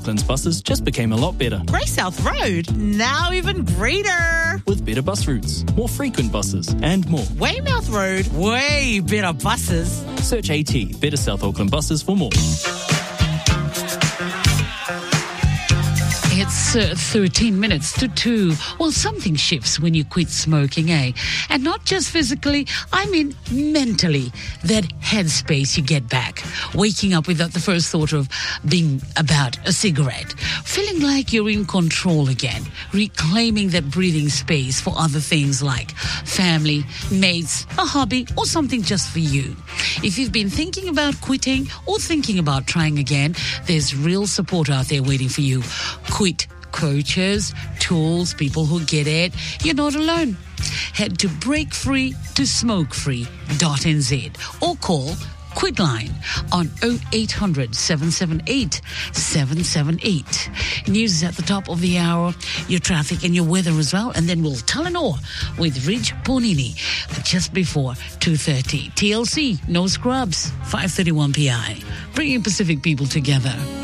Auckland's buses just became a lot better. Grey South Road, now even greener. With better bus routes, more frequent buses, and more. Weymouth Road, way better buses. Search AT, Better South Auckland Buses for more. It's 13 minutes to 2. Well, something shifts when you quit smoking, eh? And not just physically, I mean mentally. That headspace you get back. Waking up without the first thought of being about a cigarette. Feeling like you're in control again. Reclaiming that breathing space for other things like family, mates, a hobby, or something just for you. If you've been thinking about quitting or thinking about trying again, there's real support out there waiting for you. Quit coaches, tools, people who get it. You're not alone. Head to breakfree-to-smokefree.nz or call Quitline on 0800 778 778. News is at the top of the hour, your traffic and your weather as well, and then we'll Talanoa with Ridge Ponini just before 2:30. TLC, no scrubs, 5:31 PI, bringing Pacific people together.